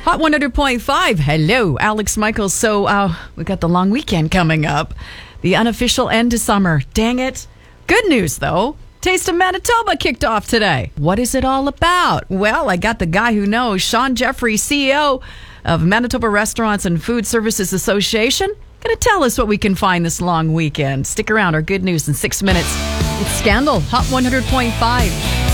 Hot 100.5. Hello, Alex Michaels. So we got the long weekend coming up. The unofficial end to summer. Dang it. Good news, though. Taste of Manitoba kicked off today. What is it all about? Well, I got the guy who knows, Sean Jeffrey, CEO of Manitoba Restaurants and Food Services Association, going to tell us what we can find this long weekend. Stick around. Our good news in 6 minutes. It's Scandal, Hot 100.5.